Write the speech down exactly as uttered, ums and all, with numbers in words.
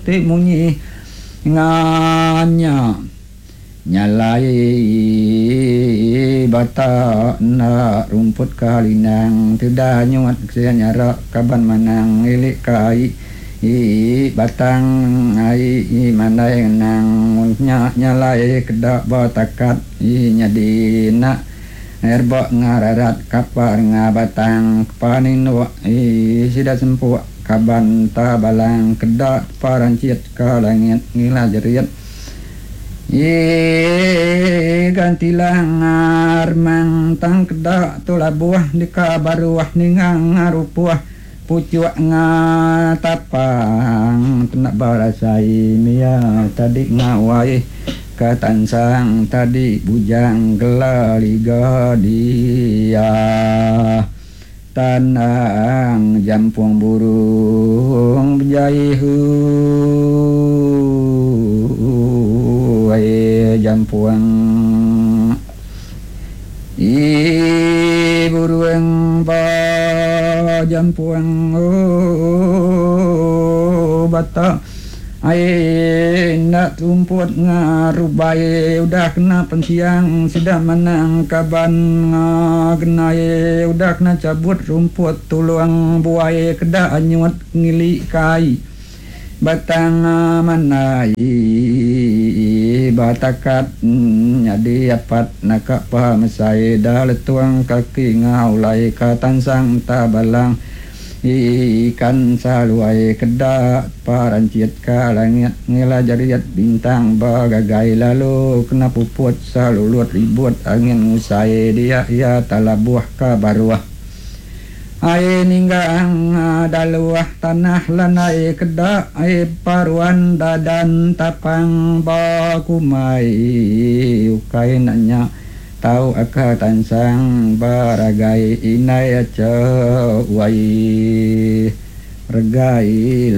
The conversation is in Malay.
putih munyi nganya nyalai bata na rumput kalinang tidak nyuat sia nyara kaban manang ilik kai i batang ai i manai nang nya nyalai kedak batakat i nyadina erba ngararat kapar ngabatang paninu i sida sempu kaban tabalang kedak parancit kalangit ngila jeriat ye gantilah ngarmang tang kedak tula buah di kabaruah ningang ngarupuah pucuak ngatapang tenak barasai mia tadi ngawai katansang tadi bujang gelaliga dia tanang jampung burung bejaihu jampuang i buruang ba jampuang oh bata ai nak rumput ngarubai udah kena pensiang sudah menang kaban ngagenai udah kena cabut rumput tuluang buai kedak anyut ngili kai batang manai batakat nyadi apat nak paham saya dah letuang kaki ngaulai katansang tabalang ikan saluai kedak parancit kalangit ngila jariat bintang bagagai lalu kena puput salulut ribut angin usai dia ya talabuah kabaruah ai ninggang daluah tanah lanai kedak ai paruan dadan tapang bakumai ukai nanya tau aka tansang baragai inai aca wai regai